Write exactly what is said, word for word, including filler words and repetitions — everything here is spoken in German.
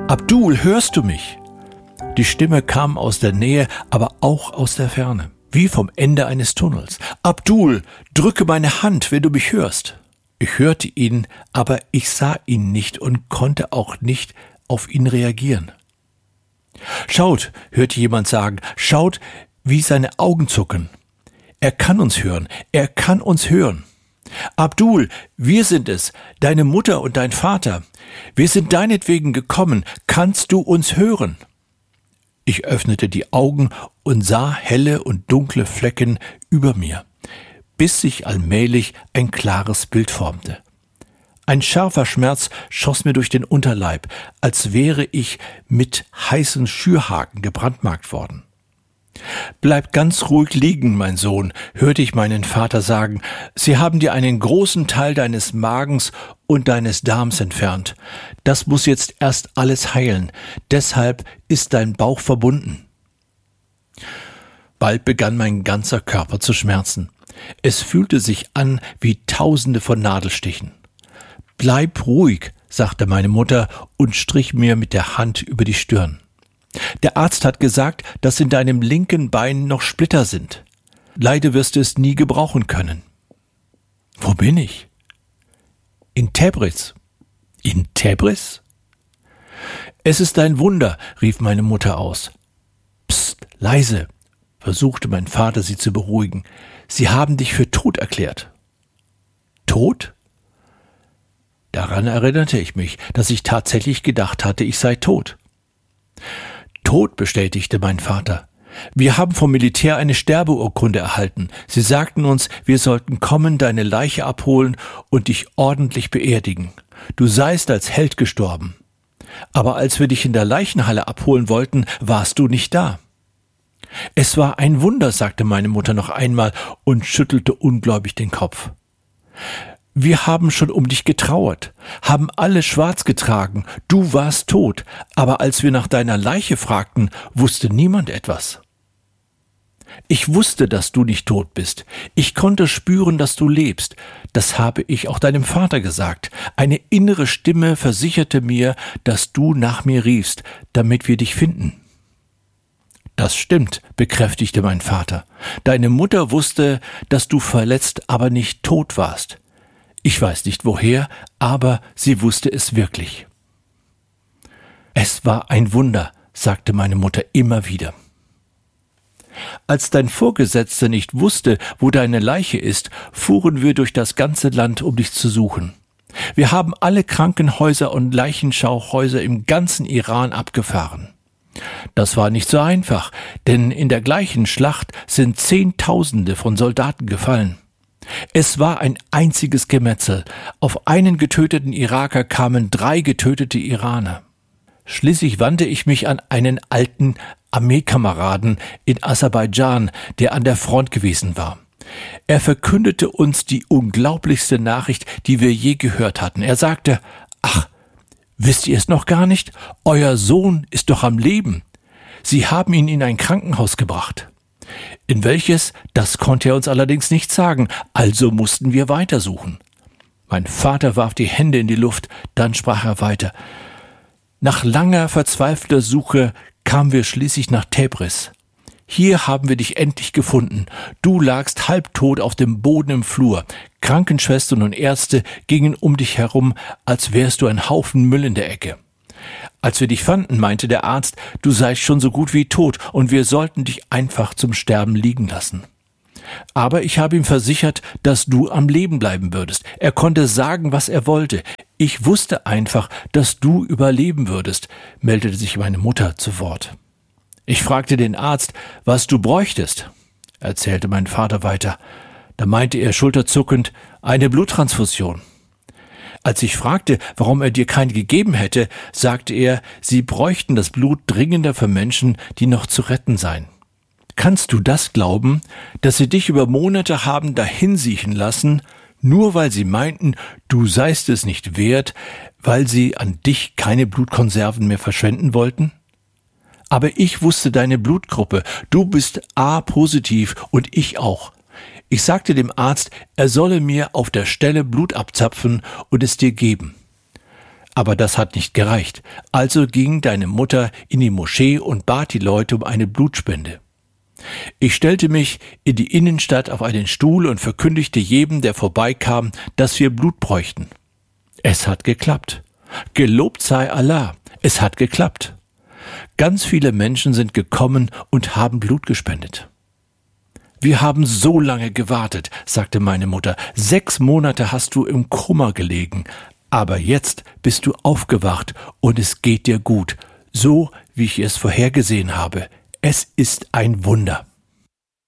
Abdul, hörst du mich? Die Stimme kam aus der Nähe, aber auch aus der Ferne, wie vom Ende eines Tunnels. Abdul, drücke meine Hand, wenn du mich hörst. Ich hörte ihn, aber ich sah ihn nicht und konnte auch nicht auf ihn reagieren. Schaut, hörte jemand sagen, schaut, wie seine Augen zucken. Er kann uns hören, er kann uns hören. Abdul, wir sind es, deine Mutter und dein Vater. Wir sind deinetwegen gekommen, kannst du uns hören? Ich öffnete die Augen und sah helle und dunkle Flecken über mir, bis sich allmählich ein klares Bild formte. Ein scharfer Schmerz schoss mir durch den Unterleib, als wäre ich mit heißen Schürhaken gebrandmarkt worden. »Bleib ganz ruhig liegen, mein Sohn«, hörte ich meinen Vater sagen. »Sie haben dir einen großen Teil deines Magens und deines Darms entfernt. Das muss jetzt erst alles heilen. Deshalb ist dein Bauch verbunden.« Bald begann mein ganzer Körper zu schmerzen. Es fühlte sich an wie Tausende von Nadelstichen. »Bleib ruhig«, sagte meine Mutter und strich mir mit der Hand über die Stirn. »Der Arzt hat gesagt, dass in deinem linken Bein noch Splitter sind. Leider wirst du es nie gebrauchen können.« »Wo bin ich?« »In Tebris.« »In Tebris?« »Es ist ein Wunder«, rief meine Mutter aus. »Psst, leise«, versuchte mein Vater sie zu beruhigen. »Sie haben dich für tot erklärt.« »Tot?« Daran erinnerte ich mich, dass ich tatsächlich gedacht hatte, ich sei tot. »Tot«, bestätigte mein Vater. »Wir haben vom Militär eine Sterbeurkunde erhalten. Sie sagten uns, wir sollten kommen, deine Leiche abholen und dich ordentlich beerdigen. Du seist als Held gestorben. Aber als wir dich in der Leichenhalle abholen wollten, warst du nicht da.« »Es war ein Wunder«, sagte meine Mutter noch einmal und schüttelte ungläubig den Kopf. »Wir haben schon um dich getrauert, haben alle schwarz getragen, du warst tot, aber als wir nach deiner Leiche fragten, wusste niemand etwas.« »Ich wusste, dass du nicht tot bist. Ich konnte spüren, dass du lebst. Das habe ich auch deinem Vater gesagt. Eine innere Stimme versicherte mir, dass du nach mir riefst, damit wir dich finden.« »Das stimmt«, bekräftigte mein Vater. »Deine Mutter wusste, dass du verletzt, aber nicht tot warst. Ich weiß nicht woher, aber sie wusste es wirklich.« »Es war ein Wunder«, sagte meine Mutter immer wieder. »Als dein Vorgesetzter nicht wusste, wo deine Leiche ist, fuhren wir durch das ganze Land, um dich zu suchen. Wir haben alle Krankenhäuser und Leichenschauhäuser im ganzen Iran abgefahren. Das war nicht so einfach, denn in der gleichen Schlacht sind Zehntausende von Soldaten gefallen. Es war ein einziges Gemetzel. Auf einen getöteten Iraker kamen drei getötete Iraner. Schließlich wandte ich mich an einen alten Armeekameraden in Aserbaidschan, der an der Front gewesen war. Er verkündete uns die unglaublichste Nachricht, die wir je gehört hatten. Er sagte, »Ach, wisst ihr es noch gar nicht? Euer Sohn ist doch am Leben. Sie haben ihn in ein Krankenhaus gebracht.« In welches, das konnte er uns allerdings nicht sagen, also mussten wir weitersuchen. Mein Vater warf die Hände in die Luft, dann sprach er weiter. Nach langer, verzweifelter Suche kamen wir schließlich nach Tebris. Hier haben wir dich endlich gefunden. Du lagst halbtot auf dem Boden im Flur. Krankenschwestern und Ärzte gingen um dich herum, als wärst du ein Haufen Müll in der Ecke. Als wir dich fanden, meinte der Arzt, du seist schon so gut wie tot und wir sollten dich einfach zum Sterben liegen lassen. Aber ich habe ihm versichert, dass du am Leben bleiben würdest. Er konnte sagen, was er wollte. Ich wusste einfach, dass du überleben würdest, meldete sich meine Mutter zu Wort. Ich fragte den Arzt, was du bräuchtest, erzählte mein Vater weiter. Da meinte er schulterzuckend, eine Bluttransfusion. Als ich fragte, warum er dir keine gegeben hätte, sagte er, sie bräuchten das Blut dringender für Menschen, die noch zu retten seien. Kannst du das glauben, dass sie dich über Monate haben dahinsiechen lassen, nur weil sie meinten, du seist es nicht wert, weil sie an dich keine Blutkonserven mehr verschwenden wollten? Aber ich wusste deine Blutgruppe, du bist A-positiv und ich auch. Ich sagte dem Arzt, er solle mir auf der Stelle Blut abzapfen und es dir geben. Aber das hat nicht gereicht. Also ging deine Mutter in die Moschee und bat die Leute um eine Blutspende. Ich stellte mich in die Innenstadt auf einen Stuhl und verkündigte jedem, der vorbeikam, dass wir Blut bräuchten. Es hat geklappt. Gelobt sei Allah, es hat geklappt. Ganz viele Menschen sind gekommen und haben Blut gespendet. Wir haben so lange gewartet, sagte meine Mutter. Sechs Monate hast du im Kummer gelegen. Aber jetzt bist du aufgewacht und es geht dir gut, so wie ich es vorhergesehen habe. Es ist ein Wunder.